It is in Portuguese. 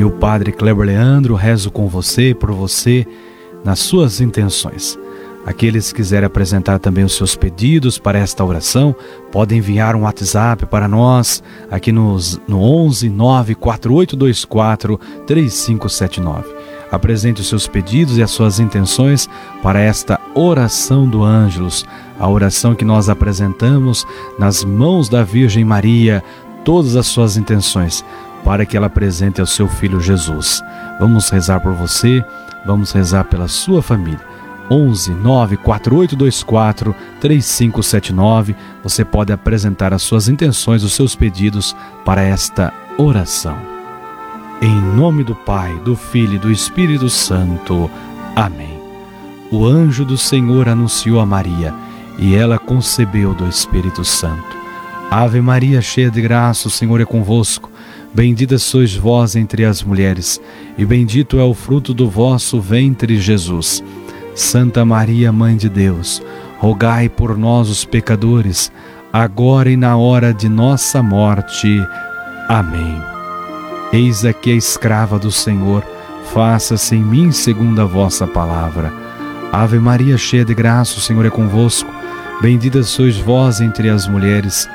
Eu, Padre Kleber Leandro, rezo com você e por você nas suas intenções. Aqueles que quiserem apresentar também os seus pedidos para esta oração, podem enviar um WhatsApp para nós aqui no 11 94824 3579. Apresente os seus pedidos e as suas intenções para esta oração do Ângelus, a oração que nós apresentamos nas mãos da Virgem Maria, todas as suas intenções, para que ela apresente ao seu Filho Jesus. Vamos rezar por você, vamos rezar pela sua família. 11 94824 3579. Você pode apresentar as suas intenções, os seus pedidos para esta oração. Em nome do Pai, do Filho e do Espírito Santo. Amém. O anjo do Senhor anunciou a Maria, e ela concebeu do Espírito Santo. Ave Maria, cheia de graça, o Senhor é convosco. Bendita sois vós entre as mulheres, e bendito é o fruto do vosso ventre, Jesus. Santa Maria, Mãe de Deus, rogai por nós, os pecadores, agora e na hora de nossa morte. Amém. Eis aqui a escrava do Senhor, faça-se em mim segundo a vossa palavra. Ave Maria, cheia de graça, o Senhor é convosco. Bendita sois vós entre as mulheres,